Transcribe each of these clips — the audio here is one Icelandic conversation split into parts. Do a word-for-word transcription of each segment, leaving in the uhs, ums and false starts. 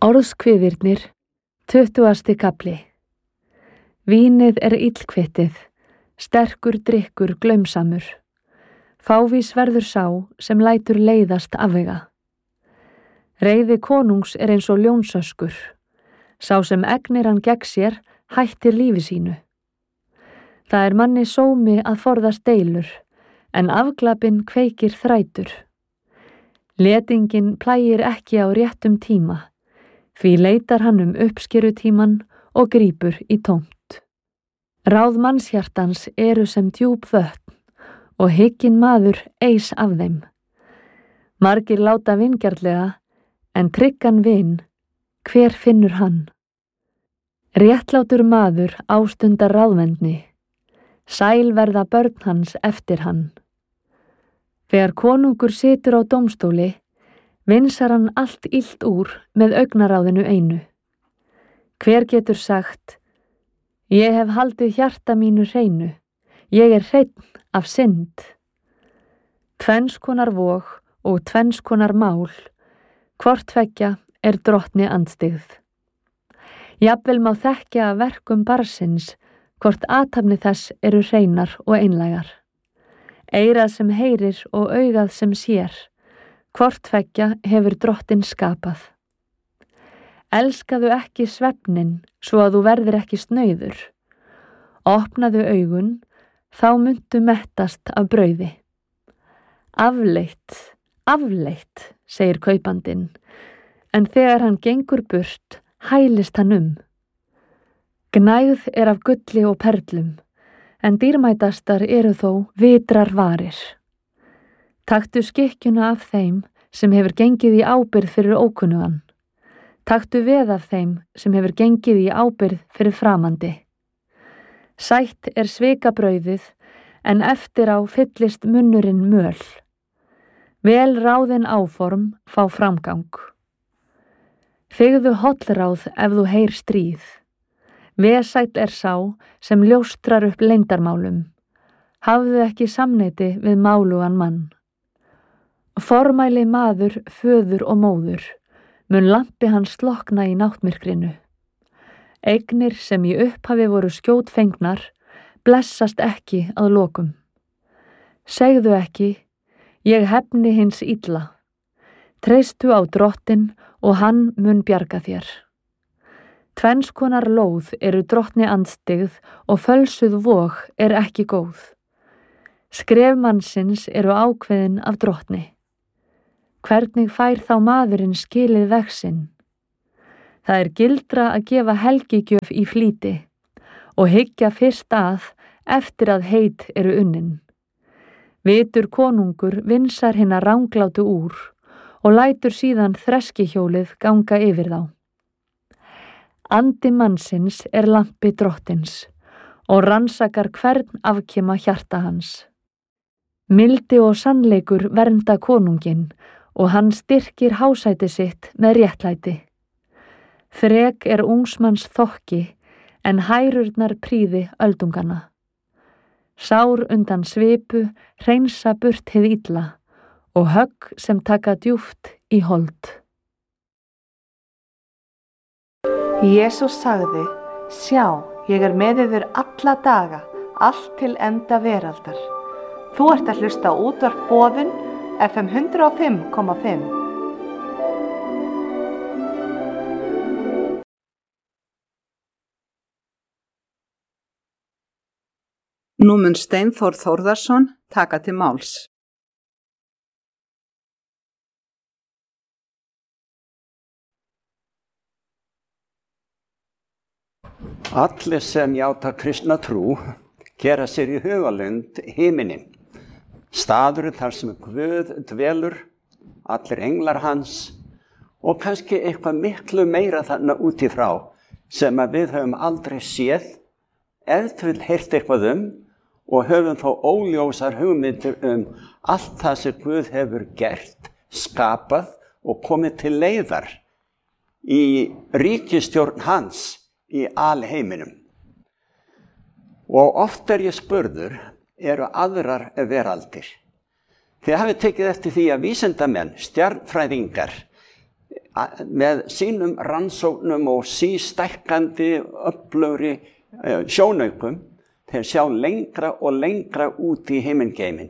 Orðskviðirnir, tuttugasti kafli. Vínið er illkvittið, sterkur drykkur glaumsamur. Fávís verður sá sem lætur leiðast afvega. Reiði konungs er eins og ljónsöskur. Sá sem egnir hann gegn sér hættir lífi sínu. Það er manni sómi að forðast deilur, en afglapinn kveikir þrætur. Letingin plægir ekki á réttum tíma, því leitar hann um uppskerutíman og grípur í tómt. Ráð mannshjartans eru sem djúp vötn og hygginn maður eis af þeim. Margir láta vingjarnlega, en tryggan vin, hver finnur hann? Réttlátur maður ástundar ráðvendni, sæl verða börn hans eftir hann. Þegar konungur situr á dómstóli, vinsar hann allt illt úr með augnaráðinu einu. Hver getur sagt, ég hef haldið hjarta mínu hreinu, ég er hreinn af synd. Tvenns konar vog og tvenns konar mál, hvort tveggja er drottni andstyggð. Jafnvel má þekkja af verkum barnsins, hvort athafni þess eru hreinar og einlægar. Eyrað sem heyrir og augað sem sér, hvort tveggja hefur drottin skapað. Elskaðu ekki svefnin, svo að þú verðir ekki snauður. Opnaðu augun, þá muntu mettast af brauði. Afleitt, afleitt, segir kaupandinn, en þegar hann gengur burt, hælist hann um. Gnægð er af gulli og perlum, en dýrmætastar eru þó vitrar varir. Taktu skikkjuna af þeim sem hefur gengið í ábyrgð fyrir ókunnugan. Taktu veð af þeim sem hefur gengið í ábyrgð fyrir framandi. Sætt er svikabrauðið, en eftir á fyllist munnurinn möl. Vel ráðin áform fá framgang. Þigðu hollráð ef þú heyr stríð. Vesæll er sá sem ljóstrar upp leyndarmálum. Hafðu ekki samneyti við málugan mann. Formæli maður, föður og móður, mun lampi hans slokna í náttmyrkrinu. Eignir sem í upphafi voru skjótfengnar, blessast ekki að lokum. Segðu ekki, ég hefni hins illa. Treystu á drottin og hann mun bjarga þér. Tvenns konar lóð eru drottni andstyggð og fölsuð vog er ekki góð. Skref mannsins eru ákveðin af drottni. Hvernig fær þá maðurinn skilið veg sinn? Það er gildra að gefa helgigjöf í flýti og hyggja fyrst að eftir að heit eru unnin. Vitur konungur vinsar hinna ranglátu úr og lætur síðan þreskihjólið ganga yfir þá. Andi mannsins er lampi drottins og rannsakar hvern afkima hjarta hans. Mildi og sannleikur vernda konunginn og hann styrkir hásæti sitt með réttlæti. Þrek er ungsmanns þokki, en hærurnar prýði öldungana. Sár undan svipu hreinsa burt hið illa og högg sem taka djúpt í hold. Jesús sagði, sjá, ég er með yður alla daga, allt til enda veraldar. Þú ert að hlusta á útvarp Boðun, F M hundrað og fimm komma fimm. Nú mun Steinþór Þórðarson taka til máls. Allir sem játa kristna trú gera sér í hugalund himinin. Staður þar sem Guð dvelur, allir englar hans og kannski eitthvað miklu meira þarna út í frá sem að við höfum aldrei séð, ef til heyrt eitthvað um og höfum þó óljósar hugmyndir um allt það sem Guð hefur gert, skapað og komið til leiðar í ríkisstjórn hans í alheiminum. Og oft er ég spurður, eru aðrar veraldir. Þið hafið tekið eftir því að vísindamenn, stjarnfræðingar, með sínum rannsóknum og sístækkandi öflugri sjónaukum, þeir sjá lengra og lengra út í himingeimin.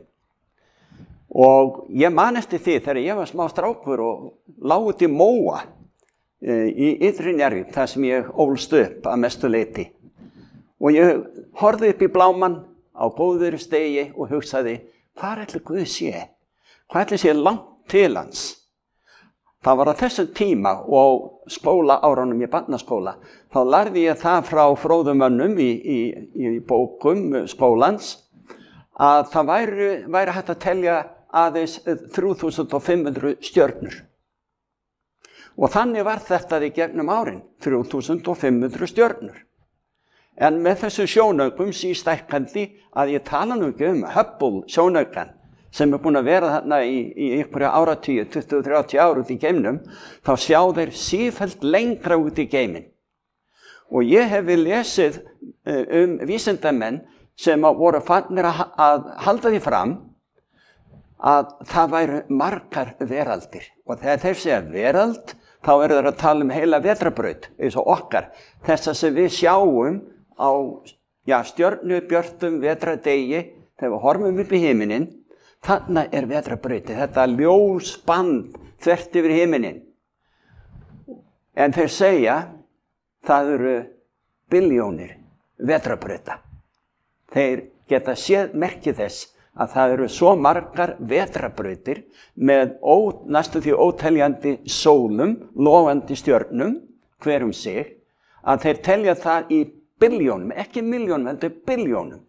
Og ég man eftir því þegar ég var smá strákur og lá út í móa í Ytri Njarðvík, þar sem ég ólst upp að mestu leyti. Og ég horfði upp í blámann á góðri stegi og hugsaði, hvað ætli Guð sé? Hvað ætli sé langt til hans? Það var á þessum tíma og skólaárunum í barnaskóla, þá lærði ég það frá fróðum mönnum í, í, í bókum skólans, að það væri, væri hægt að telja aðeins þrjú þúsund fimm hundruð stjörnur. Og þannig var þetta í gegnum árin, þrjú þúsund fimm hundruð stjörnur. En með þessu sjónaukum sístækkandi, að ég tala nú ekki um Hubble sjónaukan, sem er búin að vera þarna í, í einhverja áratíu, tuttugu til þrjátíu ár út í geimnum, þá sjá þeir sífellt lengra út í geimin. Og ég hef lesið um vísindamenn sem voru farnir að, að halda því fram að það væru margar veraldir. Og þegar þeir segja verald, þá eru þeir að tala um heila vetrarbraut, eins og okkar. Þessa sem við sjáum á já, stjörnubjörtum vetrardegi, þegar við horfum upp í himinin, þarna er vetrarbrauti, þetta ljósband þvert yfir himinin. En þeir segja, það eru billjónir vetrarbrauta. Þeir geta séð merkið þess að það eru svo margar vetrarbrautir með ó, næstu því óteljandi sólum, lofandi stjörnum, hver um sig, að þeir telja það í billjónum, ekki milljónum, heldur billjónum.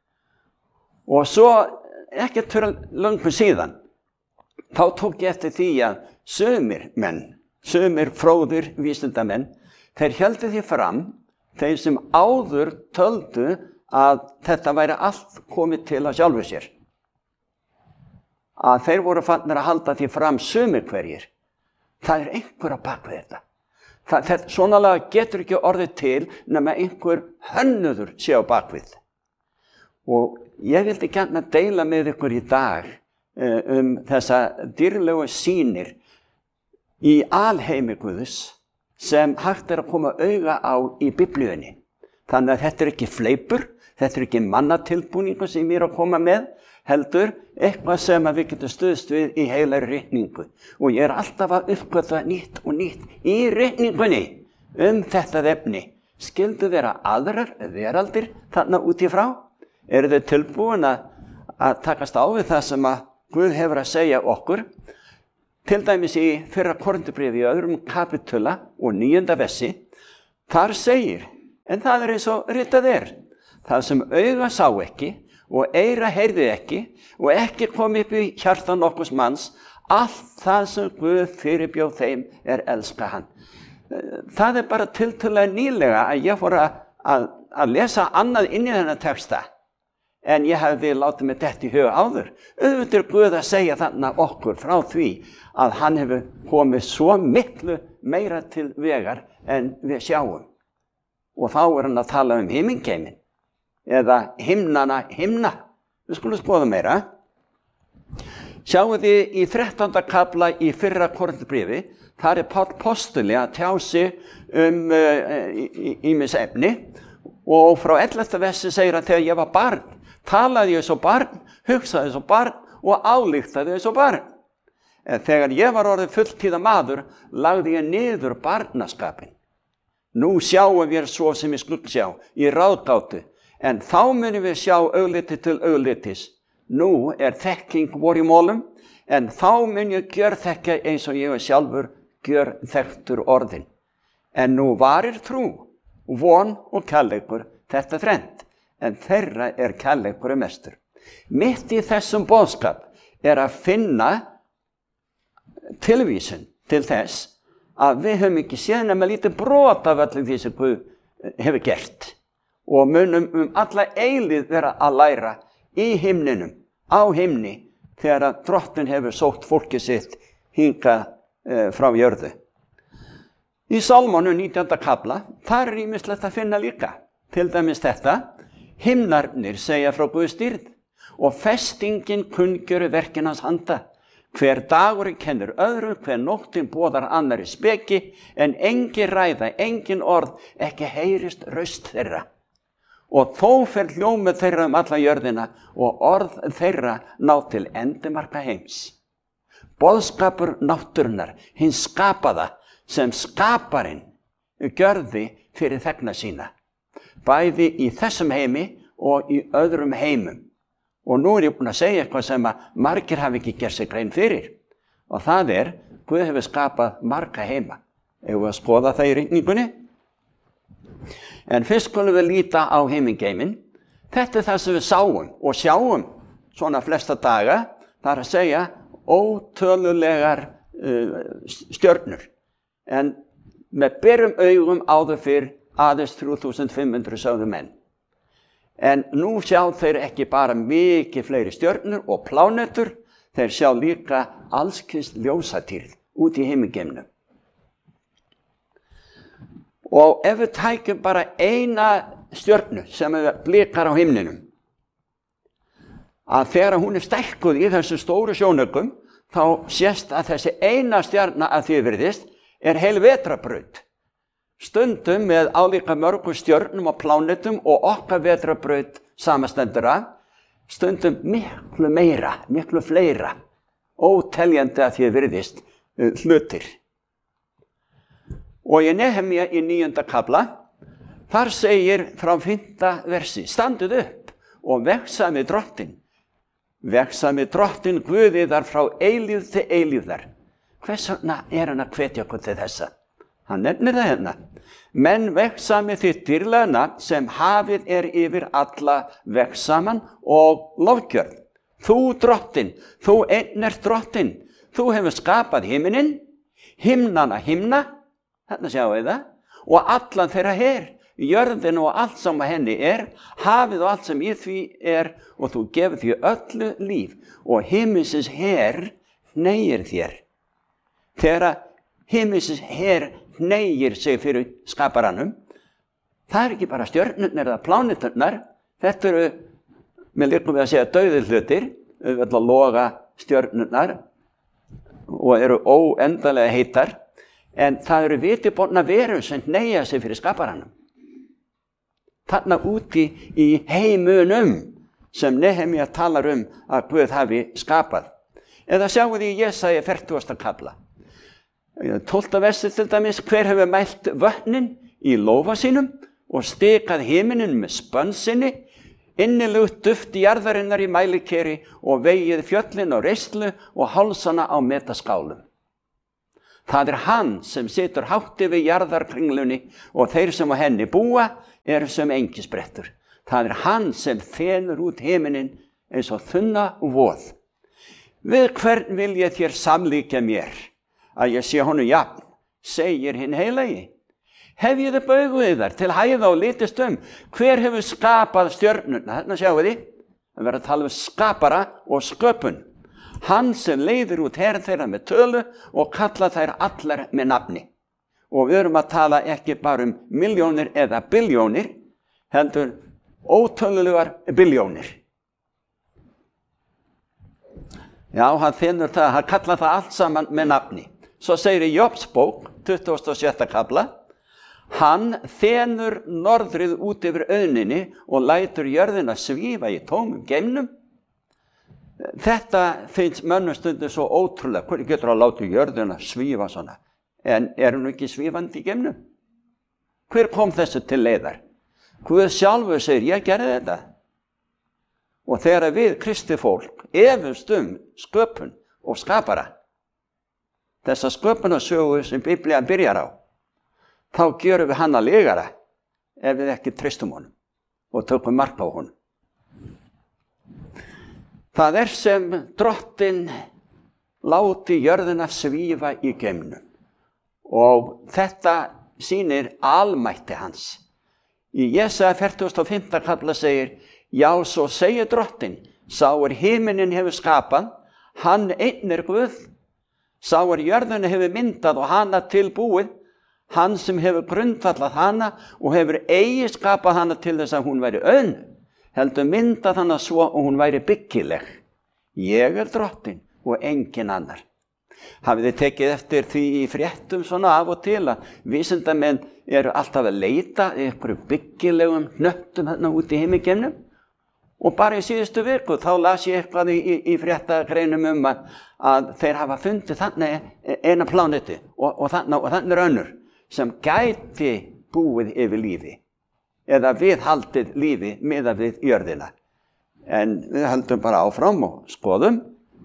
Og svo, ekkert fyrir löngu síðan, þá tók ég eftir því að sumir menn, sumir fróðir vísindamenn, þeir héldu því fram, þeir sem áður töldu að þetta væri allt komið til að sjálfu sér. Að þeir voru farnir að halda því fram sumir hverjir. Það er einhver að baka þetta. Það, þetta svonalega getur ekki orðið til nema einhver hönnuður sé á bakvið. Og ég vildi gjarna deila með ykkur í dag um þessa dýrlegu sýnir í alheimi Guðs sem hægt er að koma auga á í Biblíunni. Þannig að þetta er ekki fleipur, þetta er ekki mannatilbúningu sem ég er að koma með, heldur eitthvað sem við getum stuðst við í heila reikningu. Og ég er alltaf að uppgötva nýtt og nýtt í reikningunni um þetta efni. Skyldu vera aðrar veraldir þarna út í frá? Eru þau tilbúin að, að takast á við það sem að Guð hefur að segja okkur? Til dæmis í fyrra Korinthubréfi í öðrum kapitula og níunda versi, þar segir, en það er eins og ritað er, það sem auga sá ekki og eyra heyrði ekki og ekki kom upp í hjarta nokkurs manns, allt það sem Guð fyrirbjóð þeim er elska hann. Það er bara tiltölulega nýlega að ég fór að, að, að lesa annað inn í þennan texta, en ég hefði látið mig detta í huga áður. Auðvitað er Guð að segja þarna okkur frá því að hann hefur komið svo miklu meira til vegar en við sjáum. Og þá er hann að tala um himingeimin, eða himnana himna. Við skulum skoða meira. Sjáum þið í þrettánda kafla í fyrra Korinthubréfi, þar er Páll postuli að tjá sig um ýmis uh, efni, og frá ellefta versi segir að þegar ég var barn, talaði ég svo barn, hugsaði svo barn og ályktaði svo barn. En þegar ég var orðið fulltíða maður, lagði ég niður barnaskapin. Nú sjáum við svo sem ég skuld sjá, í ráðgátu, en þá munum við sjá augliti til auglitis. Nú er þekking vor í mólum, en þá mun ég gjörþekka eins og ég er sjálfur gjörþekktur orðin. En nú varir trú, von og kærleikur, þetta þrennt, en þeirra er kærleikur mestur. Mitt í þessum boðskap er að finna tilvísun til þess að við höfum ekki séð nema lítið brot af öllu því sem Guð hefur gert og munum um alla eilíð vera að læra í himninum, á himni, þegar að Drottinn hefur sótt fólkið sitt hingað e, frá jörðu. Í Sálmónu nítjánda kafla, þar er ýmislegt að finna líka. Til dæmis þetta, himnarnir segja frá Guðs dýrð og festingin kunngjöru verkin hans handa. Hver dagurinn kennir öðrum, hver nóttin boðar annari speki, en engin ræða, engin orð, ekki heyrist raust þeirra. Og þó fer hljómið þeirra um alla jörðina og orð þeirra ná til endimarka heims. Boðskapur náttúrunnar, hins skapaða, sem skaparinn gjörði fyrir þegna sína, bæði í þessum heimi og í öðrum heimum. Og nú er ég búin að segja eitthvað sem að margir hafi ekki gert sig grein fyrir. Og það er, Guð hefur skapað marga heima. Eigum við að skoða það í rigningunni? En fyrst skulum við líta á heimingeimin. Þetta er það sem við sáum og sjáum svona flesta daga. Það er að segja ótölulegar uh, stjörnur. En með berum augum áður fyrr aðeins þrjú þúsund fimm hundruð sögðu menn. En nú sjá þeir ekki bara mikið fleiri stjörnur og plánetur, þeir sjá líka allskyns ljósatýrð út í heimingeimnum. Og ef við tækjum bara eina stjörnu sem blikar á himninum, að þegar hún er stækkuð í þessu stóru sjónaukum, þá sést að þessi eina stjarna að því virðist er heil vetrarbraut. Stundum með álíka mörgum stjörnum og plánetum og okkar vetrarbraut samastendur að, stundum miklu meira, miklu fleira, óteljandi að því virðist uh, hlutir. Og í Nehemía í níunda kafla, þar segir frá fimmta versi, standuð upp og vegsaði drottin. Vegsaði drottin Guðiðar frá eilíð til eilíðar. Hvers vegna er hann að hvetja okkur til þessa? Hann nefnir það hérna. Menn vegsami þitt dýrlega nafn sem hafið er yfir alla vegsaman og lofgjörð. Þú drottin, þú einn ert drottin. Þú hefur skapað himinin, himnana himna, þarna sjáum við það, og allan þeirra her, jörðin og allt sem að henni er, hafið og allt sem í því er, og þú gefur því öllu líf, og himinsins her hneigir þér. Þegar himinsins her hneigir sig fyrir skaparanum, það er ekki bara stjörnurnar eða pláneturnar, þetta eru, með líkum við að segja dauðir hlutir, við að loga stjörnurnar og eru óendalega heitar, en það eru vitiborna verur sem hneigja sig fyrir skaparanum. Þarna úti í heimunum sem Nehemía talar um að Guð hafi skapað. Eða sjáum við í Jesaja fertugasta kafla. tólfta versið til dæmis, hver hefur mælt vötnin í lófa sínum og stikað himinin með spönn sinni, innilugt duft jarðarinnar í mælikeri og vegið fjöllin á reislu og hálsana á metaskálum. Það er hann sem situr hátt yfir jarðarkringlunni og þeir sem á henni búa eru sem engisbrettur. Það er hann sem þenur út himinin eins og þunna voð. Við hvern vil ég þér samlíkja mér? Að ég sé honum jafn, segir hinn heilagi. Hef ég þið augu yðar til hæða og litist um, hver hefur skapað stjörnurna? Þarna sjáum við því, það verður að tala um skapara og sköpun. Hann sem leiðir út her þeirra með tölu og kalla þær allar með nafni. Og við erum að tala ekki bara um miljónir eða biljónir, heldur ótölulegar biljónir. Já, hann finnur það, hann kalla það allt saman með nafni. Svo segir í Jobs bók, tuttugasta og sjötta kafla, hann þenur norðrið út yfir auðninni og lætur jörðina svífa í tómum geimnum. Þetta finnst mönnum stundum svo ótrúlega, hvernig getur að láta jörðina svífa svona, en er hún ekki svífandi í geimnum? Hver kom þessu til leiðar? Guð sjálfur segir, ég gerði þetta. Og þegar við kristi fólk efumst um sköpun og skapara, þessa sköpunarsögu sem Biblían byrjar á, þá gjörum við hann að legara ef við ekki treystum honum og tökum mark á honum. Það er sem drottin láti jörðina svífa í geimnum og þetta sýnir almætti hans. Í Jesaja fertugasta og fimmta kafla segir, já, svo segir drottin, sá er himinin hefur skapað, hann einn er Guð, sá er jörðina hefur myndað og hana tilbúið, hann sem hefur grundvallað hana og hefur eigi skapað hana til þess að hún væri auðn, heldur myndað hana svo og hún væri byggileg. Ég er drottin, og engin annar. Hafið þið tekið eftir því í fréttum svona af og til að vísindamenn eru alltaf að leita ykkur byggilegum hnöttum hérna út í himingennum? Og bara í síðustu viku þá las ég eitthvað í, í, í fréttagreinum um að, að þeir hafa fundið þannig eina plánetu og, og þannig og þannig er önnur sem gæti búið yfir lífi eða viðhaldið lífi miðað við jörðina. En við höldum bara áfram og skoðum.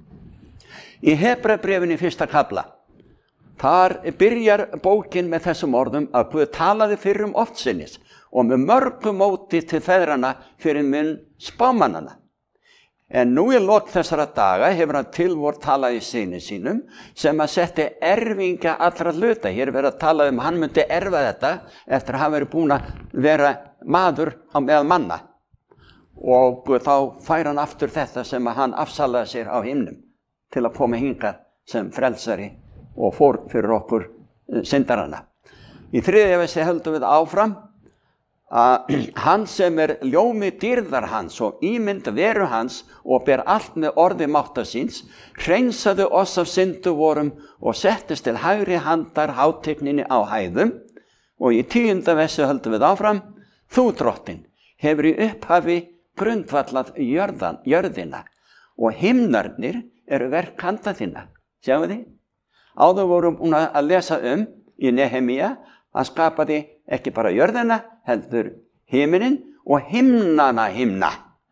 Í Hebreabréfinu í fyrsta kafla, þar byrjar bókin með þessum orðum að Guð talaði fyrir um oftsinnis og með mörgu móti til feðrana fyrir munn spámannana. En nú í lok þessara daga hefur hann til vor talað í syni sínum sem að setti erfinga allra hluta. Hér er verið að tala um hann myndi erfa þetta eftir að hafa verið búin að vera maður á meðal manna. Og þá fær hann aftur þetta sem að hann afsalaði sér á himnum til að koma hingað sem frelsari og fór fyrir okkur syndarana. Í þriðja versi höldum við áfram að hann sem er ljómi dýrðar hans og ímynd veru hans og ber allt með orði mátta síns, hreinsaði oss af syndu vorum og settist til hægri handar hátigninni á hæðum. Og í tíunda versi höldum við áfram, þú drottin hefur í upphafi grundvallað jörðan, jörðina og himnarnir eru verk handa þinna. Sjáu þið? Áður vorum hún að lesa um í Nehemía að skapaði ekki bara jörðina, heldur himinin og himnana himna.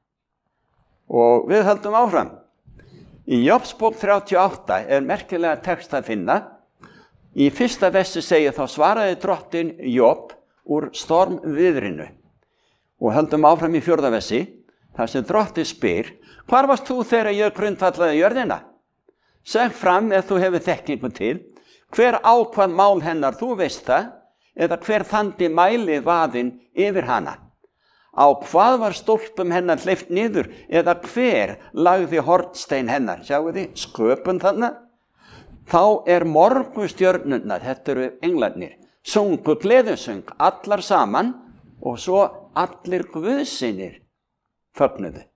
Og við höldum áfram. Í Jobsbók þrjátíu og átta er merkilega text að finna. Í fyrsta versi segir þá svaraði drottin Job úr stormviðrinu. Og höldum áfram í fjórða versi, þar sem drottinn spyr, hvar varst þú þegar ég grundvallaði jörðina? Seg fram ef þú hefur þekkingu til, hver ákvað mál hennar þú veist það, eða hver þandi mæli vaðinn yfir hana. Á hvað var stólpum hennar hleypt niður, eða hver lagði hornstein hennar, sjáu þið, sköpun þarna. Þá er morgunstjörnurnar, þetta eru englarnir, sungu gleðisöng, allar saman, og svo allir guðsinir fögnuðu.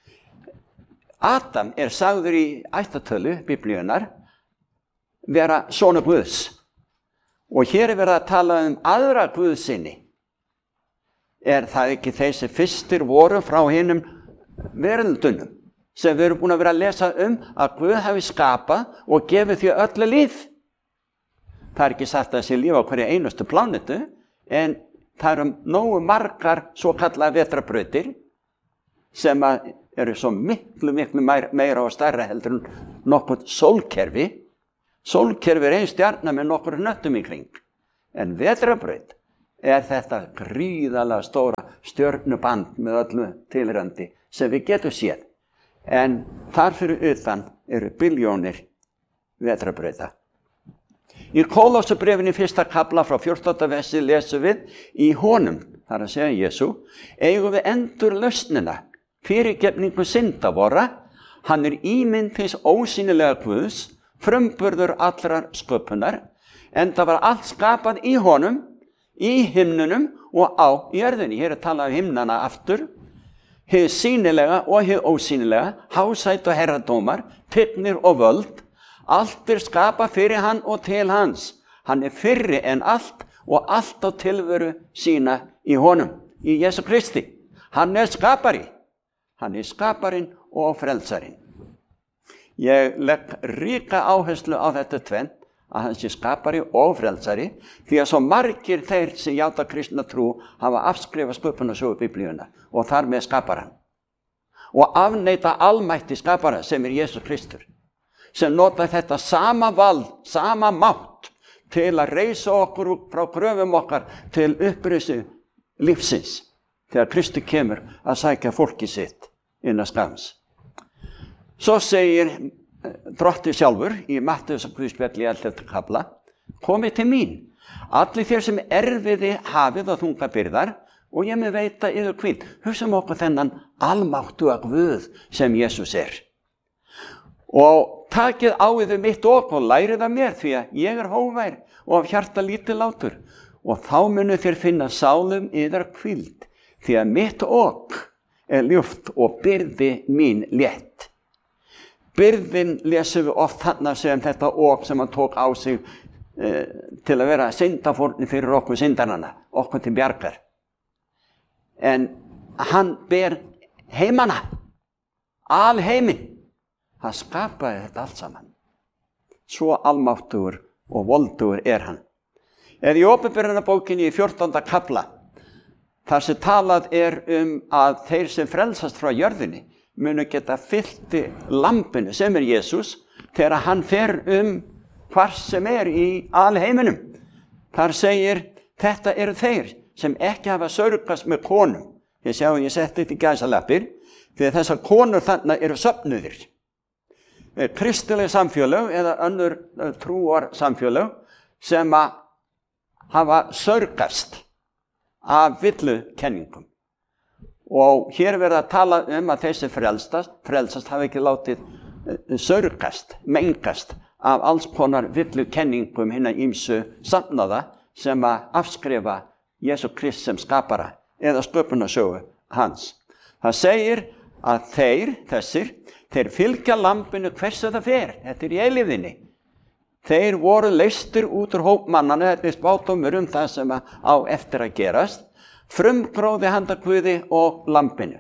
Adam er sagður í ættatölu biblíunar vera sonur Guðs og hér er verið að tala um aðra guðsinni. Er það ekki þeir sem fyrstir voru frá hinum veröldunum sem við erum búin að vera að lesa um að Guð hafi skapað og gefið því öllu líf? Það er ekki sagt að þessi líf á hverju einustu plánetu en það eru nógu margar svo kallaðar vetrarbrautir sem að eru svo miklu, miklu meira og stærra heldur en nokkuð sólkerfi. Sólkerfi er ein stjarna með nokkur hnöttum í kring. En vetrarbraut er þetta gríðalega stóra stjörnuband með öllu tilrandi sem við getum séð. En þar fyrir utan eru billjónir vetrarbrauta. Í Kólósabréfinu fyrsta kafla frá fjórtánda versi lesum við í honum, þar að segja Jesú, eigum við endur lausnina, fyrirgefningu synda vorra, hann er ímynd hins ósýnilega Guðs, frumburður allrar sköpunar, enda var allt skapað í honum, í himnunum og á jörðinni. Hér er talað um himnana aftur, hið sýnilega og hið ósýnilega, hásætt og herradómar, tignir og völd, allt er skapað fyrir hann og til hans. Hann er fyrri en allt og allt á tilveru sína í honum, í Jesú Kristi. Hann er skapari. Hann er skaparinn og frelsarinn. Ég legg ríka áherslu á þetta tvennt, að hann sé skapari og frelsari, því að svo margir þeir sem játa kristna trú hafa afskrifað sköpunarsögu biblíuna og þar með skaparann. Og afneita almætti skapara sem er Jesús Kristur, sem nota þetta sama vald, sama mátt til að reisa okkur frá gröfum okkar til upprisu lífsins. Þegar Kristur kemur að sækja fólki sitt innan skams. Svo segir drottinn sjálfur í Mattheusarguðspjalli í ellefta kafla, komið til mín, allir þér sem erfiði hafið og þunga byrðar, og ég með veita yður hvíld. Hugsum okkur þennan almáttuga Guð sem Jesús er. Og takið á yður mitt ok og lærið af mér, því að ég er hógvær og af hjarta lítillátur, og þá munu þér finna sálum yðar hvíld, því að mitt ok er ljúft og byrði mín létt. Byrðin lesum við oft þarna sem þetta ok sem hann tók á sig eh, til að vera syndafórni fyrir okkur syndarana, okkur til bjargar. En hann ber heimana, alheiminn. Hann skapaði þetta allt saman. Svo almáttugur og voldugur er hann. Eða í Opinberunarbókinni í fjórtánda kafla, þar sem talað er um að þeir sem frelsast frá jörðinni munu geta fyllt lambinu sem er Jesús þegar hann fer um hvar sem er í alheiminum. Þar segir, þetta eru þeir sem ekki hafa sörgast með konum. Ég sjá, ég setti þetta í gæsalappir, því að þessar konur þarna eru söfnuðir. Kristileg samfélög eða önnur trúar samfélög sem að hafa sörgast af villukenningum. Og hér verða að tala um að þessi frelsast, frelsast hafa ekki látið sörgast, mengast af alls konar villukenningum hinna ýmsu safnaða sem að afskrifa Jesú Krist sem skapara eða sköpunarsögu hans. Það segir að þeir, þessir, þeir fylgja lambinu hversu það fer. Þetta er í eilífðinni. Þeir voru leystir út úr hópmannana, þetta er spádómur um það sem á eftir að gerast, frumgróði handa Guði og lambinu.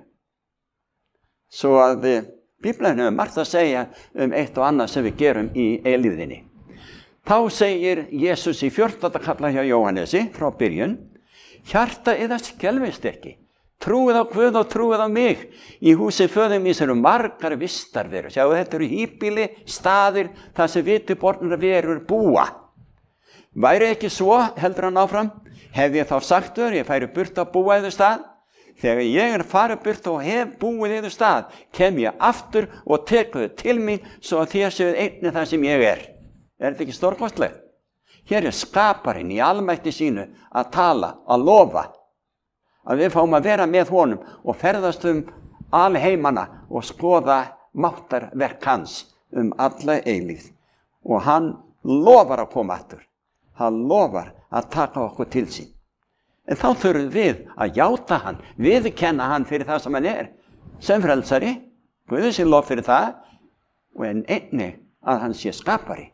Svo að Bíblan hefur margt að segja um eitt og annað sem við gerum í eilífðinni. Þá segir Jesús í fjórtánda kafla hjá Jóhannesi frá byrjun, hjarta yðar skelfist ekki. Trúið á Guð og trúið á mig. Í húsi föður míns eru margar vistarverur. Sjáu, þetta eru híbýli, staðir, þar sem vitibornar verur búa. Væri ekki svo, heldur hann áfram, hef ég þá sagt þér, ég færi burt að búa yður stað. Þegar ég er farið burt og hef búið yður stað, kem ég aftur og teku þau til mín, svo að þér séuð einnig það sem ég er. Er þetta ekki stórkostlegt? Hér er skaparinn í almætti sínu að tala, að lofa, að við fáum að vera með honum og ferðast um alheimana og skoða máttarverk hans um alla eilífð. Og hann lofar að koma aftur. Hann lofar að taka okkur til sín. En þá þurfum við að játa hann, viðurkenna hann fyrir það sem hann er, sem frelsari, Guði sé lof fyrir það, og en einnig að hann sé skapari.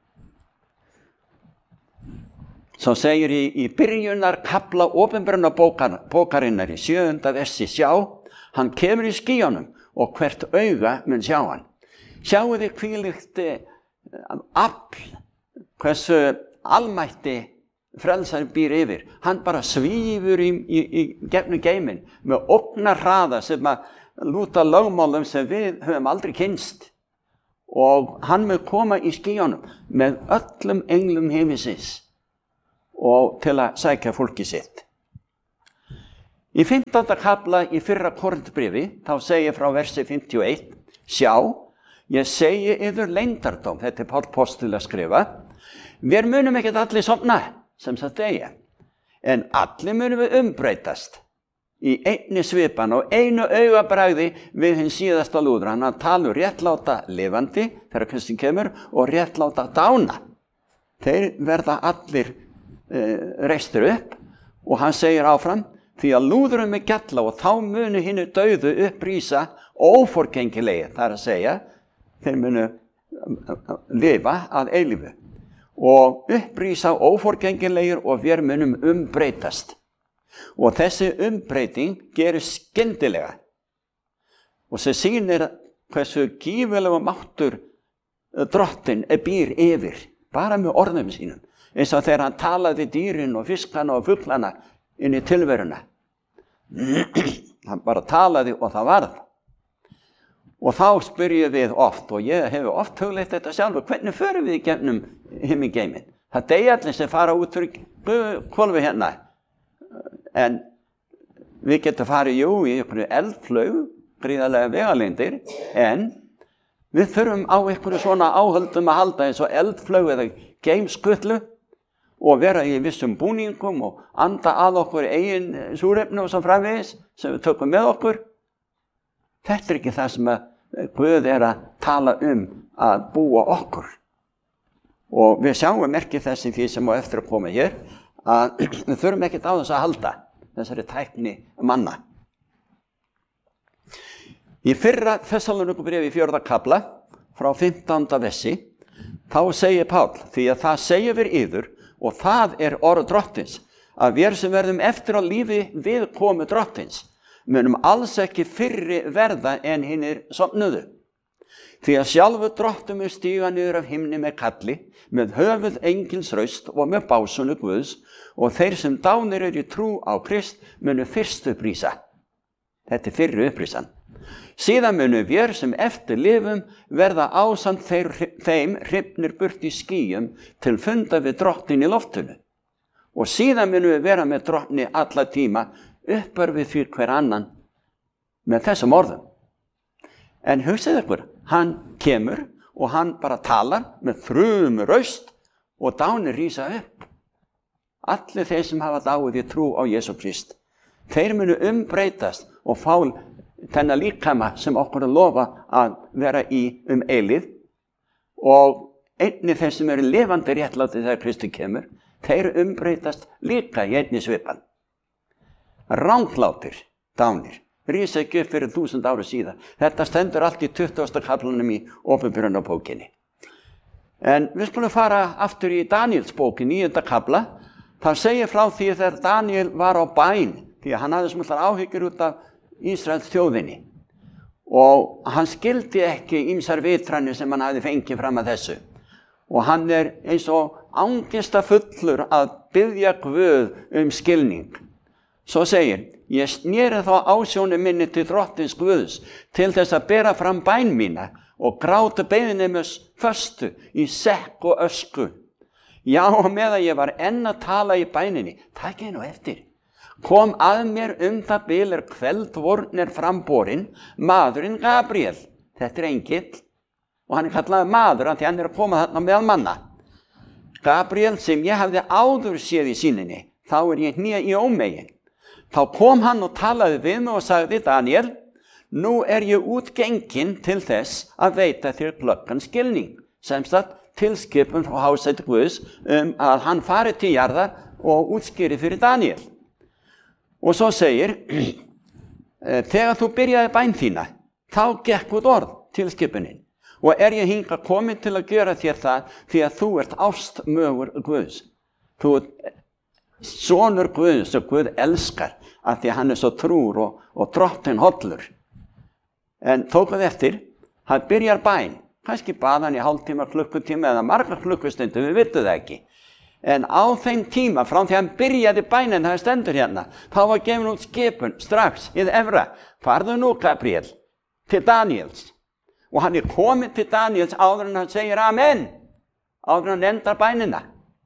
Svo segir í, í byrjunar kafla Opinberunarbókarinnar í sjöunda versi, sjá, hann kemur í skýjunum og hvert auga mun sjá hann. Sjáu þið hvílíkt afl, hversu almætti frelsari býr yfir. Hann bara svífur í, í, í gegnum geiminn með ógnarhraða sem að lúta lögmálum sem við höfum aldrei kynnst. Og hann mun koma í skýjunum með öllum englum himinsins og til að sækja fólki sitt. Í fimmtánda kafla í fyrra Korinthbréfi, þá segir frá versi fimmtíu og eitt, sjá, ég segi yður leyndardóm, þetta er Páll postuli að skrifa, við munum ekkert allir sofna, sem það deyja, en allir munum við umbreytast í einni svipan og einu augabragði við hinn síðasta lúðran, að tala réttláta lifandi, þegar Kristín kemur, og réttláta dána. Þeir verða allir reistur upp og hann segir áfram, því að lúðurum er gjalla og þá munu hinnu dauðu upprísa óforgengilegi, það er að segja, þeir munu lifa að eilífu og upprísa óforgengilegir og við munum umbreytast. Og þessi umbreyting gerir skyndilega og sem sýnir hversu gífurlegur máttur drottinn býr yfir, bara með orðum sínum. Eins og þegar hann talaði dýrin og fiskana og fuglana inn í tilveruna. Hann bara talaði og það varð. Og þá spyrjum við oft, og ég hef oft hugleitt þetta sjálfur, hvernig förum við í gegnum himingeiminn? Það deyja allir sem fara út fyrir hvolfi hérna. En við getum farið, jú, í einhverju eldflaug, gríðarlega vegalengdir, en við þurfum á einhverju svona áhöldum að halda eins og eldflaug eða geimskutlu, og vera í vissum búningum og anda að okkur eigin súrefni og svo framvegis sem við tökum með okkur. Þetta er ekki það sem að Guð er að tala um að búa okkur. Og við sjáum merki þessi því sem á eftir að koma hér, að við þurfum ekkert á þess að halda, þessari tækni manna. Í fyrra Þessalóníkubréfi í fjórða kafla, frá fimmtánda versi, þá segir Páll, því að það segir við yður, og það er orð drottins, að við sem verðum eftir á lífi við komu drottins, munum alls ekki fyrri verða en hinnir sofnuðu. Því að sjálfu drottum við stíga niður af himni með kalli, með höfuð engils raust og með básunu Guðs, og þeir sem dánir eru í trú á Krist munu fyrst upprísa. Þetta er fyrri upprísan. Síðan munu við sem eftir lifum verða ásamt þeir, þeim hrifnir burt í skýjum til funda við drottin í loftinu. Og síðan munu við vera með drottni alla tíma uppörfið fyrir hver annan með þessum orðum. En hugsið ykkur, hann kemur og hann bara talar með þrumur raust og dánir rísa upp. Allir þeir sem hafa dáið í trú á Jesú Krist, þeir munu umbreytast og fá þennan líkama sem okkur er lofa að vera í um eilíð, og einnig þeir sem eru lifandi réttlátir þegar Kristi kemur, þeir umbreytast líka í einni svipan. Ranglátir dánir rísa ekki upp fyrir þúsund ára síðan. Þetta stendur allt í tuttugasta kaflanum í Åpenbarunarbókinni. En við skulum fara aftur í Daníels bókin, níunda kafla. Það segir frá því þegar Daníel var á bæn, því að hann hafði smullar áhyggjur út af Ísraels þjóðinni. Og hann skildi ekki ýmsar vitranir sem hann hafði fengið fram að þessu. Og hann er eins og angistafullur að biðja Guð um skilning. Svo segir, ég sneri þá ásjónu minni til drottins Guðs til þess að bera fram bæn mína og gráta beiðni með föstu í sekk og ösku. Já, og meðan ég var enn að tala í bæninni, takk ég nú eftir, kom að mér um það bil er kveldvorn er framborinn maðurinn Gabriel. Þetta er engill og hann er kallaður maður af því hann er að koma þarna meðal manna. Gabriel sem ég hafði áður séð í sýninni, þá er ég hnýja í ómegin. Þá kom hann og talaði við mig og sagði, Daniel, nú er ég útgenginn til þess að veita þér glöggan skilning, sem sagt tilskipun frá hásæti Guðs um að hann fari til jarðar og útskýri fyrir Daniel. Og svo segir, þegar þú byrjaði bæn þína, þá gekk út orð tilskipunin, og er ég hingað komin til að gera þér það því að þú ert ástmögur Guðs. Þú ert sonur Guðs og Guð elskar af því að hann er svo trúr og, og drottinn hollur. En tókuð eftir, hann byrjar bæn, kannski bað hann í hálftíma, klukkutíma eða margar klukkustundir, við vitum það ekki. En á þeim tíma, frá því hann byrjaði bænin, það stendur hérna, þá var gefin út skipun strax í efra, farðu nú Gabriel til Daniels. Og hann er komið til Daniels áður en hann segir amen, áður en hann endar bænina.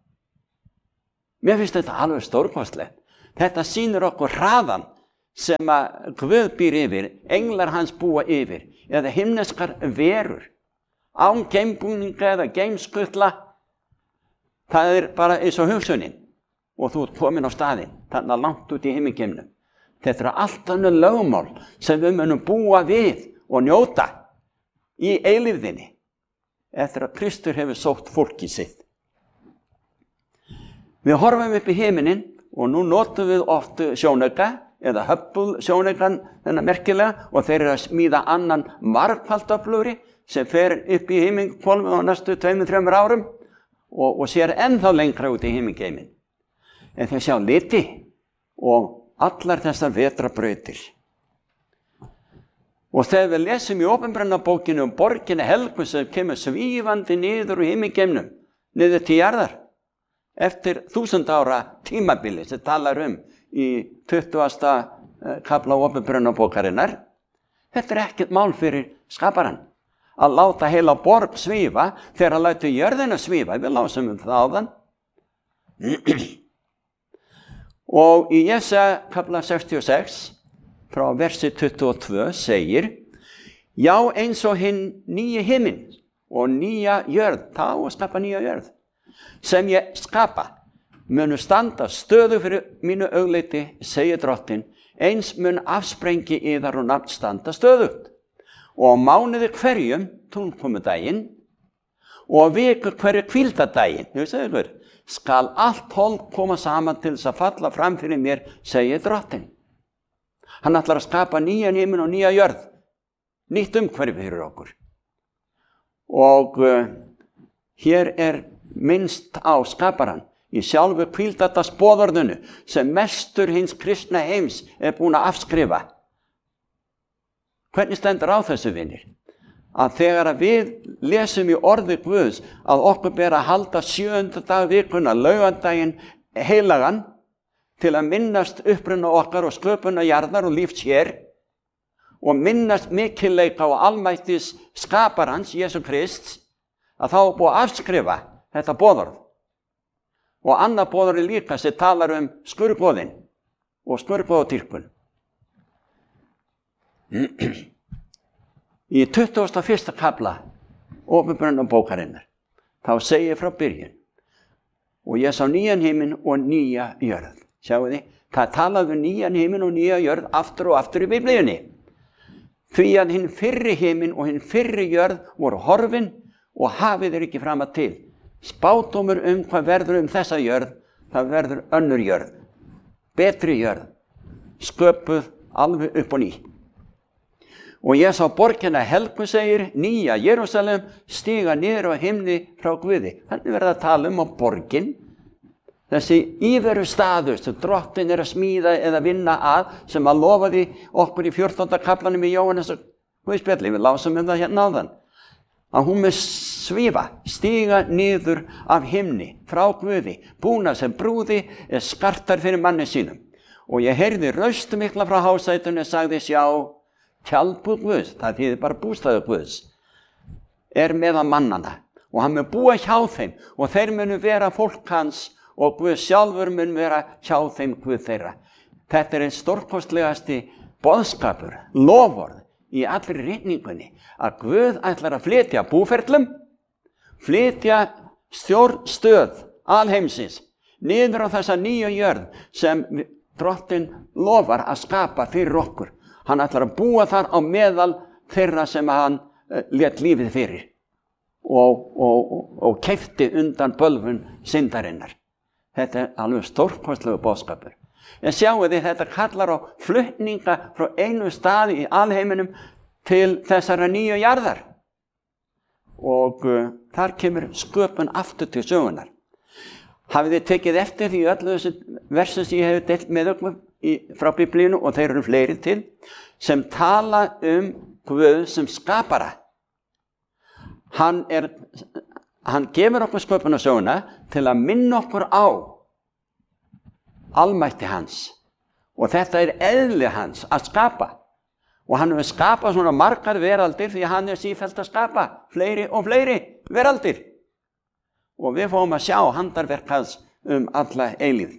Mér finnst þetta alveg stórkostlegt. Þetta sýnir okkur hraðan sem að Guð býr yfir, englar hans búa yfir, eða himneskar verur, án geimbúninga eða geimskutla. Það er bara eins og hugsunin og þú ert komin á staðinn, þarna langt út í himingeimnum. Þetta er allt önnur lögmál sem við munum búa við og njóta í eilífðinni eftir að Kristur hefur sótt fólkið sitt. Við horfum upp í himinin og nú notum við oft sjónauka eða Hubble sjónaukan þennan merkilega, og þeir eru að smíða annan margfaldöflugri sem fer upp í himinhvolfið á næstu tveimur, þremur árum og, og sér ennþá lengra út í himingeiminn. En þeir sjá liti og allar þessar vetrarbrautir. Og þegar við lesum í Åpenbarunarbókinu um borginni Helgu sem kemur svífandi niður úr himingeimnum, niður til jarðar, eftir þúsund ára tímabili sem talar um í tuttugasta kafla Åpenbarunarbókarinnar. Þetta er ekkert mál fyrir skaparann að láta heila borg svífa þegar hann lætur jörðina svífa. Við lásum um það áðan. Og í Jesaja kafla sextíu og sex frá versi tuttugu og tvö segir, já, eins og hinn nýja himinn og nýja jörð, þá að skapa nýja jörð sem ég skapa, munu standa stöðu fyrir mínu augleiti, segir drottin, eins mun afsprengi yðar og nafn standa stöðugt. Og á mánuði hverjum túnkomudaginn og viku hverju hvíldardaginn, skal allt hold koma saman til þess að falla fram fyrir mér, segir drottin. Hann ætlar að skapa nýjan himinn og nýja jörð, nýtt umhverfi fyrir okkur. Og uh, hér er minnst á skaparan í sjálfu hvíldardagsboðorðinu sem mestur hins kristna heims er búin að afskrifa. Hvernig stendur á þessu, vinir? Að þegar að við lesum í orði Guðs að okkur ber að halda sjöunda dag vikuna, laugardaginn heilagan, til að minnast uppruna okkar og sköpuna jarðar og lífs hér og minnast mikilleika og almættis skaparans, Jesú Krist, að þá er búið að afskrifa þetta boðorð. Og annað boðorð líka sem talar um skurðgoðin og skurðgoðadýrkun. Í tuttugasta og fyrsta kafla Åpenbarunarbókarinnar þá segir frá byrjun: og ég sá nýjan himinn og nýja jörð. Sjáu þið, það talaði um nýjan himinn og nýja jörð aftur og aftur í Biblíunni. Því að hinn fyrri himinn og hinn fyrri jörð voru horfin og hafið er ekki fram að til. Spádómur um hvað verður um þessa jörð, það verður önnur jörð, betri jörð, sköpuð alveg upp og ný. Og ég sá borgina helgu, segir, nýja Jerúsalem, stíga niður á himni frá Guði. Þannig verður að tala um á borgin, þessi íveru staður sem drottin er að smíða eða vinna að, sem að lofaði okkur í fjórtánda kaflanum í Jóhannes og Guðspjalli, við lásum um það hérna áðan, að hún með svífa, stíga niður af himni frá Guði, búna sem brúði er skartar fyrir manni sínum. Og ég heyrði röstu mikla frá hásætunni og sagði: sjá, tjaldbúð Guðs, það þýðir bara bústaður Guðs, er meðal mannana og hann mun búa hjá þeim og þeir munu vera fólk hans og Guð sjálfur mun vera hjá þeim Guð þeirra. Þetta er einn stórkostlegasti boðskapur, loforð í allri ritningunni, að Guð ætlar að flytja búferlum, flytja stjórnstöð alheimsins niður á þessa nýju jörð sem drottin lofar að skapa fyrir okkur. Hann ætlar að búa þar á meðal þeirra sem hann uh, lét lífið fyrir og, og, og, og keypti undan bölvun syndarinnar. Þetta er alveg stórkostlegu boðskapur. En sjáu þið, þetta kallar á flutninga frá einu staði í alheiminum til þessara nýju jarðar. Og uh, þar kemur sköpun aftur til sögunar. Hafið þið tekið eftir því öllu þessu versum sem ég hef deilt með okkur í, frá Biblíunu, og þeir eru fleiri til, sem tala um Guð sem skapara. Hann, er, hann gefur okkur sköpunarsöguna til að minna okkur á almætti hans. Og þetta er eðli hans að skapa. Og hann hefur skapað svona margar veraldir því að hann er sífellt að skapa fleiri og fleiri veraldir. Og við fáum að sjá handarverk hans um alla eilífð.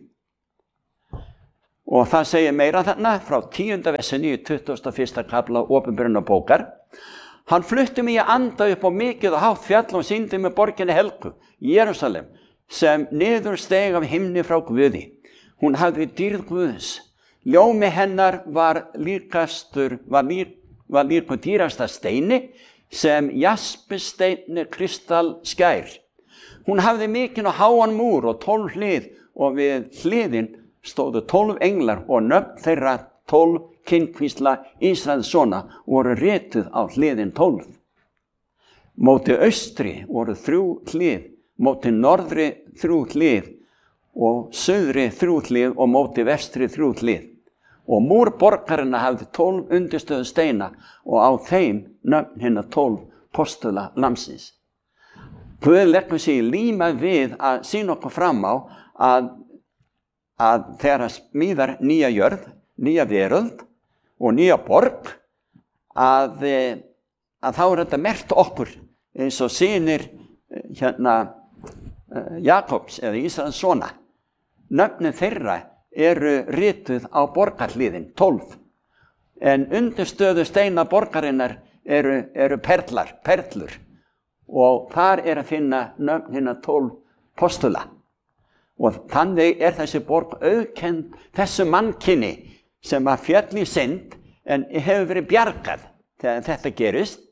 Og það segir meira þarna frá tíunda versinni í tuttugasta og fyrsta kafla Åpenbarunarbókar. Hann flutti mig að anda upp á mikið og hátt fjall og sýndi mig borginni helgu, Jerúsalem, sem niður steg af himni frá Guði. Hún hafði dýrð Guðs. Ljómi hennar var líkastur, var, lík, var líku dýrasta steini sem jaspisteinni kristall skær. Hún hafði mikinn og háan múr og tólf hlið, og við hliðin stóðu tólf englar og nöfn þeirra tólf kynkvísla Ísraelssona voru rituð á hliðin tólf. Móti austri voru þrjú hlið, móti norðri þrjú hlið og suðri þrjú hlið og móti vestri þrjú hlið. Og múr borgarinnar hafði tólf undirstöðu steina og á þeim nöfn hinna tólf postula lamsins. Guð leggur sig líma við að sýna okkur fram á að, að þegar að smíðar nýja jörð, nýja veröld og nýja borg, að, að þá er þetta merkt okkur eins og synir hérna, Jakobs eða Ísraelssona. Nöfnin þeirra eru rituð á borgarhliðin, tólf. En undirstöðu steina borgarinnar eru, eru perlar, perlur. Og þar er að finna nöfn hinna tólf postula. Og þannig er þessi borg auðkennd þessu mannkyni sem að féll í synd en hefur verið bjargað þegar þetta gerist.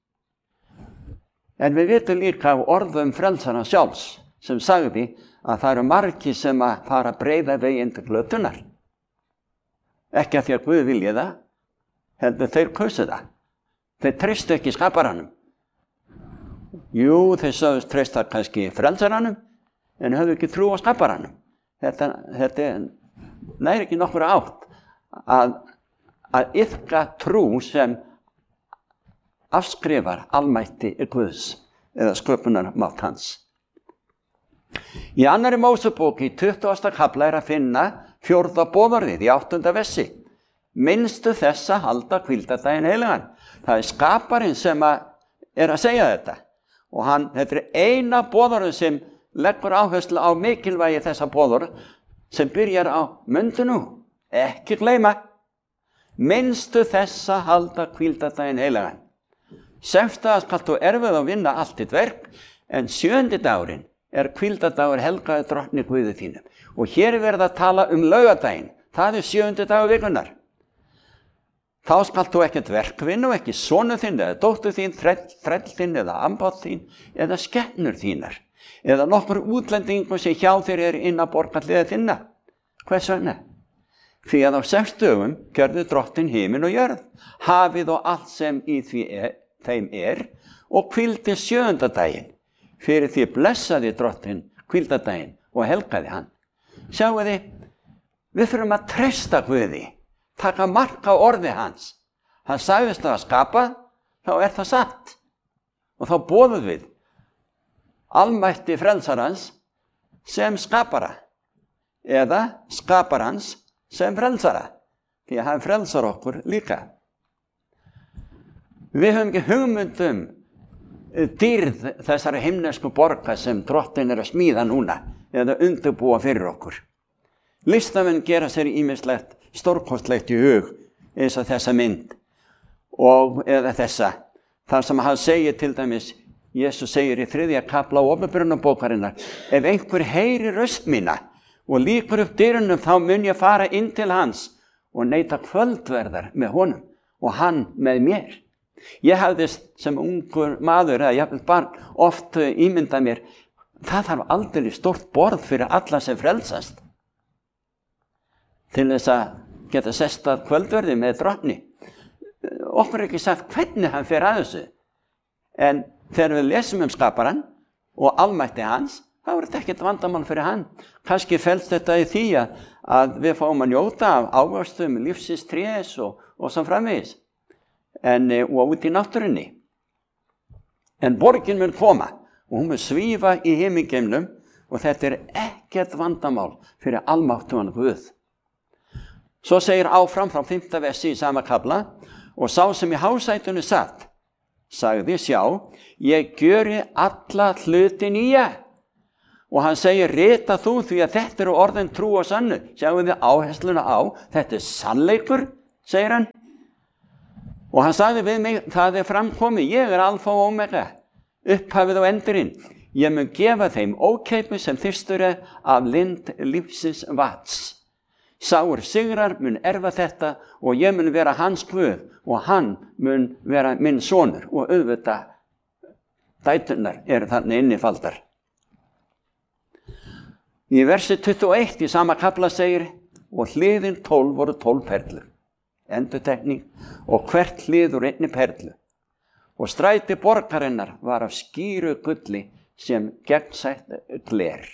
En við vitum líka af orðum frelsara sjálfs sem sagði að það eru margir sem að fara að breiða veginn til glötunar. Ekki að því að Guð vilji það, heldur þeir kusu það. Þeir treystu ekki skaparanum. Jú, þeir sögðust treysta kannski frelsaranum, en höfðu ekki trú á skaparanum. Þetta, þetta næri ekki nokkur átt að, að iðka trú sem afskrifar almætti Guðs eða sköpunarmátt hans. Í annarri Mósebók í tuttugasta kafla er að finna fjórða boðorðið í áttunda versi. Minnstu þess að halda hvíldardaginn heilagan. Það er skaparinn sem að er að segja þetta. Og hann, þetta er eina boðorðið sem leggur áherslu á mikilvægi þessa boðorð sem byrjar á mundu nú. Ekki gleyma. Minnstu þess að halda hvíldardaginn heilagan. Sextudags skalt þú erfið að vinna allt þitt verk, en sjöundi dagurinn er hvíldardagur helgaður drottni Guði þínum. Og hér er verið að tala um laugardaginn. Það er sjöundi dagur vikunnar. Þá skalt þú ekkert verkvinna og ekki sonur þinn eða dóttur þín, þræll þinn eða ambátt þín eða skepnur þínar eða nokkur útlendingur sem hjá þér er inn að borgarliða þinna. Hvers vegna? Því að á sex dögum gjörðu drottin himinn og jörð, hafið og allt sem í því er, þeim er og hvíldi sjöunda daginn. Fyrir því blessaði drottin hvíldardaginn og helgaði hann. Sjáu þið, við þurfum að treysta Guði, taka mark á orði hans. Hann sagðist það að skapa, þá er það satt. Og þá boðum við almætti frelsarans sem skapara eða skaparans sem frelsara, því að hann frelsar okkur líka. Við höfum ekki hugmyndum dýrð þessari himnesku borgar sem drottin er að smíða núna eða undirbúa fyrir okkur. Listamenn gera sér ýmislegt stórkostlegt í hug eins og þessa mynd og eða þessa. Þar sem hann segir til dæmis, Jesús segir í þriðja kafla Åpenbarunarbókarinnar, ef einhver heyrir röst mína og lýkur upp dyrunum, þá mun ég fara inn til hans og neita kvöldverðar með honum og hann með mér. Ég hafði sem ungur maður eða jafnvel barn oft ímyndað mér, það þarf aldrei stórt borð fyrir alla sem frelsast til þess að geta sest að kvöldverði með drottni. Okkur er ekki sagt hvernig hann fer að þessu, en þegar við lesum um skaparann og almætti hans, þá er þetta ekkert vandamál fyrir hann. Kannski felst þetta í því að við fáum að njóta af ávöxtum lífsins trés og, og svo framvegis. En, og út í náttúrunni. En borgin mun koma og hún mun svífa í himingeimnum og þetta er ekkert vandamál fyrir almáttugan Guð. Svo segir áfram frá fimmta versi í sama kafla, og sá sem í hásætunu satt, sagði sjá, ég gjöri alla hluti nýja. Og hann segir, rita þú því að þetta eru orðin trú og sannu. Sjáum við áhersluna á, þetta er sannleikur, segir hann. Og hann sagði við mig, það er framkomið, ég er alfa og omega, upphafið og endurinn. Ég mun gefa þeim ókeypis sem þyrstur er af lind lífsins vats. Sáur sigrar mun erfa þetta og ég mun vera hans Guð og hann mun vera minn sonur og auðvitað dæturnar eru þarna innifaldar. Í versi tuttugu og eitt í sama kafla segir, og hliðin tólf voru tólf perlur. Endurtekning, og hvert hlið úr einni perlu. Og stræti borgarinnar var af skýru gulli sem gegnsætt gler.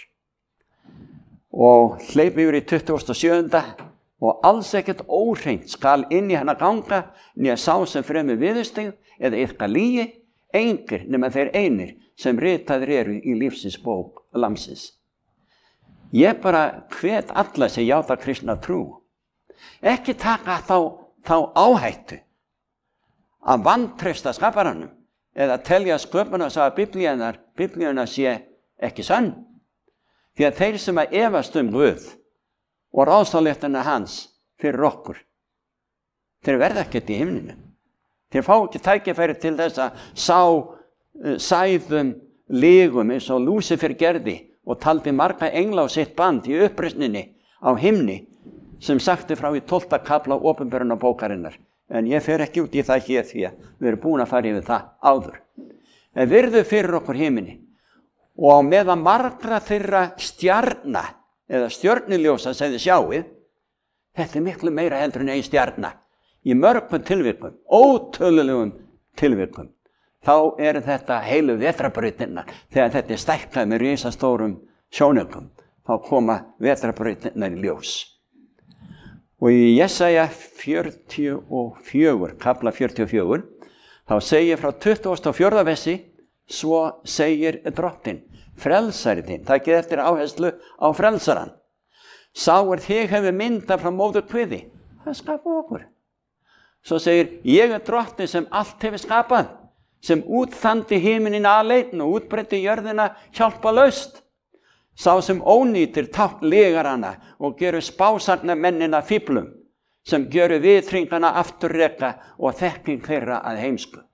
Og hleypi yfir í tuttugasta og sjöunda, og alls ekkert óhreint skal inn í hana ganga, né sá sem fremur viðurstig eða yfka lígi, engir nema þeir einir sem ritaðir eru í lífsins bók lamsins. Ég bara hvet alla sem játa kristna trú. Ekki taka þá, þá áhættu að vantreysta skaparanum eða telja sköpunarsaga biblíunnar, biblíunnar sé ekki sann. Því að þeir sem að efast um Guð og ráðsáléttina hans fyrir okkur, þeir verða ekkert í himninu. Þeir fá ekki tækifæri til þess að sá uh, sæðum lygum eins og Lúsifer gerði og taldi marga engla á sitt band í uppreisninni á himni sem sagti frá í tólfta kafla Åpenbarunarbókarinnar. En ég fer ekki út í það hér því að við erum búin að fara yfir það áður. En virðu fyrir okkur himini og á meðan margra þeirra stjarna eða stjörnuljósa sem þið sjáið, þetta er miklu meira heldur en ein stjarna. Í mörgum tilvikum, ótölulegum tilvikum, þá er þetta heilu vetrarbrautirnar. Þegar þetta er stækkað með risastórum sjónaukum, þá koma vetrarbrautirnar í ljós. Og í Jesaja fjörutíu og fjögur, kafla fjörutíu og fjögur, þá segir frá tuttugasta og fjórða versi, svo segir Drottinn, frelsari þinn, það getur eftir áherslu á frelsaran. Sá er þig hefur myndað frá móður kviði, það skapar okkur. Svo segir, ég er Drottinn sem allt hefur skapað, sem útþandi himinin aleinn og útbreiddi jörðina hjálpalaust. Sá sem ónýtir tákn legarana og gerur spásagna fíflum, sem gerur viðhringana afturreka og þekking þeirra að heimsku.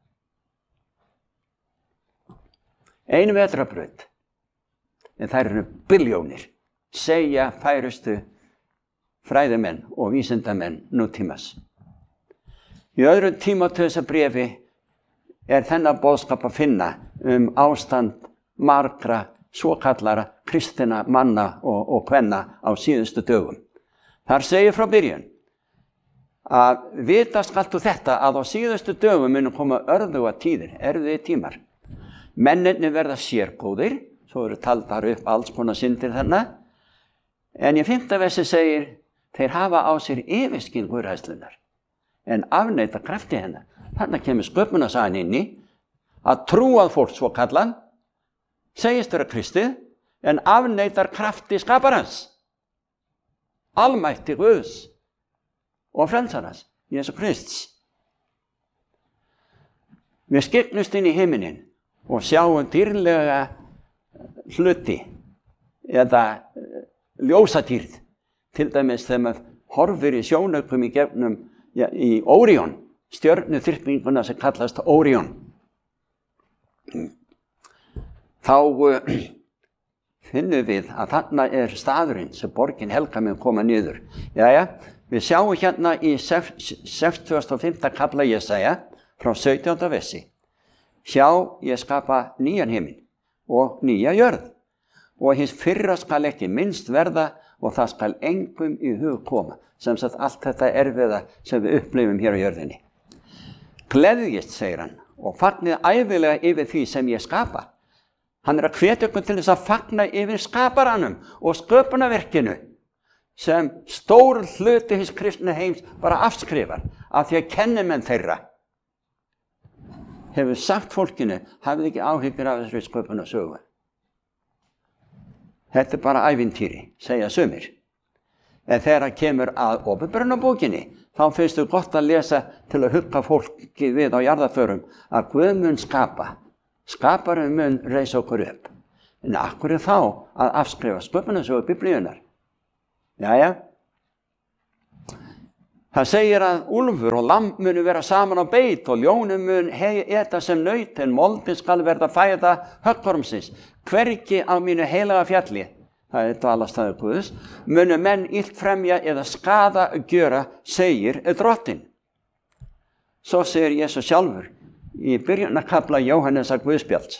Ein vetrarbraut, en þær eru biljónir, segja færustu fræðimenn og vísindamenn nútímas. Í öðru Tímóteusarbréfi er þennan boðskap að finna um ástand margra svokallara kristina manna og, og kvenna á síðustu dögum. Þar segir frá byrjun að vita skaltu þetta að á síðustu dögum munu koma örðuga tíðir, erfiðir tímar. Mennirnir verða sérgóðir, svo eru taldar upp alls konar syndir þarna, en í fimmta versi segir þeir hafa á sér yfirskyn guðræðslunar, en afneita krafti hennar. Þarna kemur sköpunarsagan inn í að trúað fólk svo kallan segist vera kristið, en afneitar krafti skaparans, almætti Guðs og frelsarans, Jesú Krists. Við skyggnumst inn í himinin og sjáum dýrlega hluti eða ljósadýrð, til dæmis þegar maður horfir í sjónaukum í gefnum ja, í Órion, stjörnuþyrpinguna sem kallast Órion. Þá uh, finnum við að þarna er staðurinn sem borgin helga mun koma niður. Jæja, við sjáum hérna í sextugasta og fimmta kafla Jesaja frá sautjánda versi. Sjá, ég skapa nýjan himinn og nýja jörð, og hins fyrra skal ekki minnst verða og það skal engum í hug koma. Sem sagt allt þetta erfiða sem við upplifum hér á jörðinni. Gleðjist, segir hann, og fagnið æfilega yfir því sem ég skapa. Hann er að hvetja okkur til þess að fagna yfir skaparanum og sköpunarverkinu sem stór hluti hins kristna heims bara afskrifar af því að kennimenn þeirra hefur sagt fólkinu, hafið ekki áhyggjur af þessari sköpunarsögu. Þetta er bara ævintýri, segja sumir. En þegar það kemur að Opinberunarbókinni, þá finnst þau gott að lesa til að hugga fólki við á jarðarförum að Guð mun skapa. Skaparinn mun reisa okkur upp. En akkur er þá að afskrifa sköpunarsögu Biblíunnar? Jæja. Það segir að úlfur og lamb munu vera saman á beit og ljónum mun eta sem naut, en moldin skal verða fæða höggormsins. Hvergi á mínu heilaga fjalli, það er dvalarstaður Guðs, munu menn illt fremja eða skaða gjöra, segir Drottinn. Svo segir Jesús sjálfur í byrjunarkafla Jóhannesar Guðspjalls.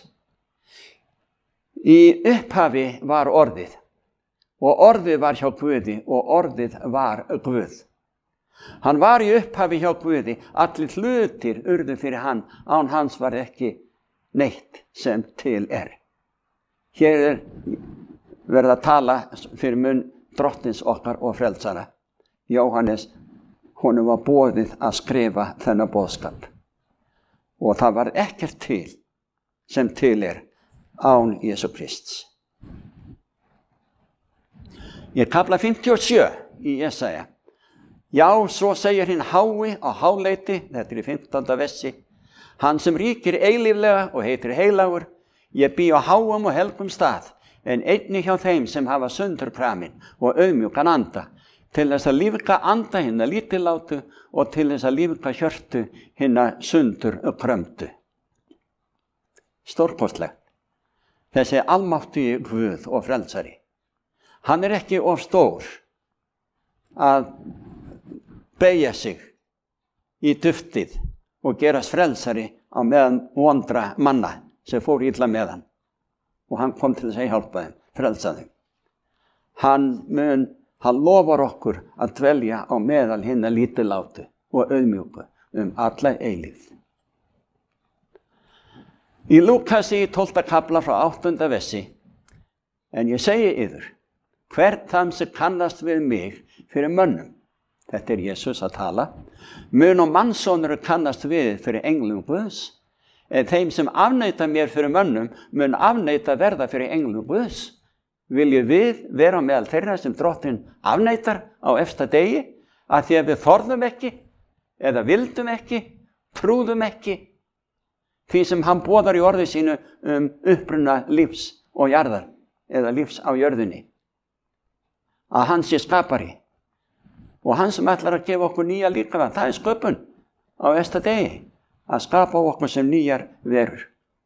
Í upphafi var orðið, og orðið var hjá Guði, og orðið var Guð. Hann var í upphafi hjá Guði, allir hlutir urðu fyrir hann, án hans var ekki neitt sem til er. Hér er verið að tala fyrir munn Drottins okkar og frelsara. Jóhannes, honum var boðið að skrifa þennan boðskap. Og það var ekkert til sem til er án Jesú Krists. Í kafla fimmtíu og sjö í Jesaja. Já, svo segir hinn hái á háleiti, þetta er í fimmtánda versi, hann sem ríkir eilíflega og heitir heilagur, ég bý á háum og helgum stað, en einnig hjá þeim sem hafa sundurkramin og auðmjúkan anda, til þess að lífga anda hinna lítillátu og til þess að lífga hjörtu hinna sundurkrömdu. Stórkostlegt. Þessi almáttugi Guð og frelsari. Hann er ekki of stór að beygja sig í duftið og gerast frelsari á meðan vondra manna sem fór illa með hann. Og hann kom til þess að hjálpa þeim, frelsa þeim. Hann mun, hann lofar okkur að dvelja á meðal hinna lítillátu og auðmjúku um alla eilífð. Í Lúkasi í tólfta kafla frá áttunda versi: En ég segi yður, hvern þann sem kannast við mig fyrir mönnum, þetta er Jesús að tala, mun og mannsonur kannast við fyrir englum Guðs, en þeim sem afneita mér fyrir mönnum mun afneita verða fyrir englum Guðs. Viljum við vera meðal þeirra sem Drottinn afneitar á efsta degi, að því að við þorðum ekki, eða vildum ekki, trúðum ekki, því sem hann boðar í orði sínu um uppruna lífs og jarðar, eða lífs á jörðinni. Að hann sé skapari. Og hann sem ætlar að gefa okkur nýja líkamann, það er sköpun á efsta degi, að skapa okkur sem nýjar verur.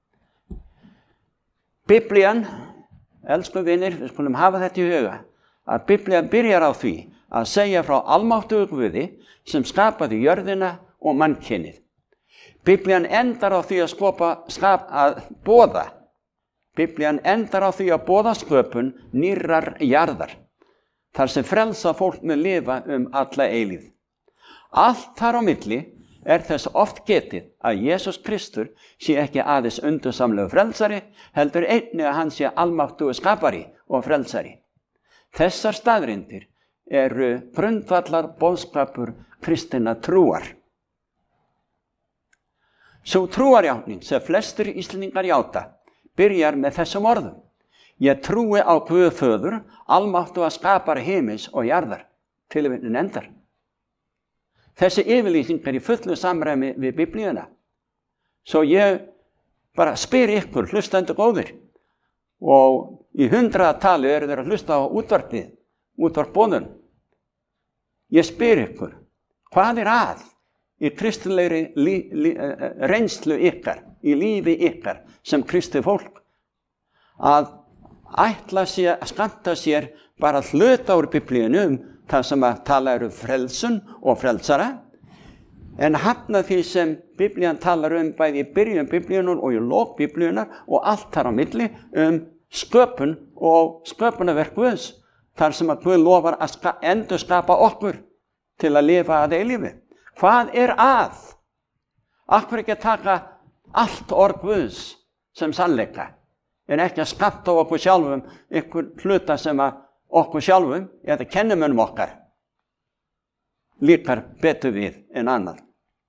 Biblían, elsku vinir, við skulum hafa þetta í huga, að Biblían byrjar á því að segja frá almáttugu Guði sem skapaði jörðina og mannkynið. Biblían endar á því að skopa, skap, að boða. Biblían endar á því að boða sköpun nýrrar jarðar, þar sem frelsa fólk með lifa um alla eilíð. Allt þar á milli er þess oft getið að Jesús Kristur sé ekki aðeins undursamlegu frelsari, heldur einnig að hann sé almáttugu skapari og frelsari. Þessar staðreyndir eru grundvallar boðskapur kristinna trúar. Sú trúarjátning sem flestir Íslendingar játa byrjar með þessum orðum: Ég trúi á Guð föður, almáttuga skapara himins og jarðar. Tilvitnun endar. Þessi yfirlýsing er í fullu samræmi við Biblíuna. Svo ég bara spyr ykkur, hlustendur góðir, og í hundraðatali eru þeir að hlusta á útvarpið, útvarpboðun. Ég spyr ykkur, hvað er að í kristilegri lí, lí, reynslu ykkar, í lífi ykkar sem kristi fólk, að ætla sér, að skammta sér bara hluta úr Biblíunu um það sem að tala um frelsun og frelsara, en hafna því sem Biblían talar um bæði í byrjun Biblíunar og í lok Biblíunar og allt þar á milli um sköpun og sköpunarverk Guðs, þar sem að Guð lofar að ska, endur skapa okkur til að lifa að eilífi. Hvað er að? Af hverju ekki að taka allt orð Guðs sem sannleika, en ekki að skammta á okkur sjálfum ykkur hluta sem að okkur sjálfum, eða kennimönnum okkar, líkar betur við en annað.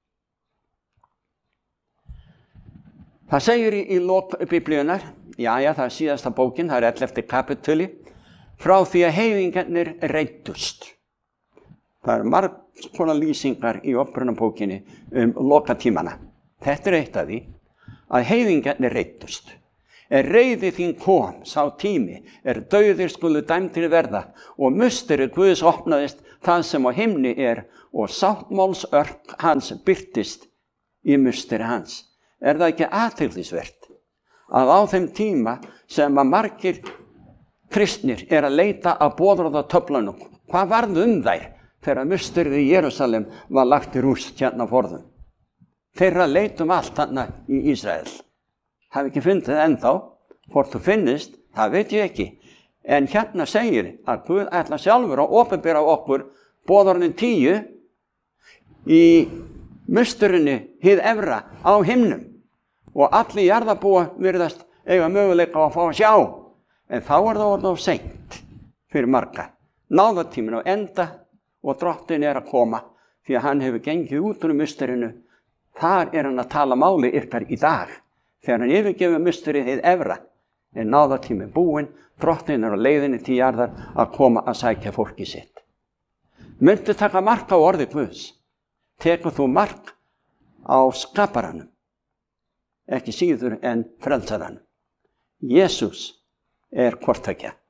Það segir í, í lok Biblíunar, já, já, það er síðasta bókin, það er ellefti kapituli, frá því að heiðingarnir reiddust. Það eru margs konar lýsingar í upprunabókinni um lokatímana. Þetta er eitt af því að heiðingarnir reiddust. Er reiði þín kom, sá tími, er dauðir skulu dæmdir verða og musteri Guðs opnaðist það sem á himni er og sáttmálsörk hans birtist í musteri hans. Er það ekki athyglisvert að á þeim tíma sem að margir kristnir er að leita að boðorðatöflunum, hvað varð um þær þegar musterið í Jerúsalem var lagt í rúst hérna forðum? Þeirra leitum allt þarna í Ísrael. Hafi ekki fundið ennþá, hvort þú finnist, það veit ég ekki. En hérna segir að Guð ætla sjálfur að opinbera okkur boðorðin tíu í musturinni hið efra á himnum. Og allir jarðarbúa virðast eiga möguleika að fá að sjá. En þá er það orðið of seint fyrir marga. Náðartíminn á enda og Drottinn er að koma því að hann hefur gengið út úr musturinu. Þar er hann að tala máli ykkar í dag. Þegar hann yfirgefur musturinn hið efra, en náðartíminn búinn, Drottinn er á leiðinni til jarðar að koma að sækja fólki sitt. Myndu taka mark á orði Guðs. Tekur þú mark á skaparanum, ekki síður en frelsaranum. Jesús er hvort tveggja.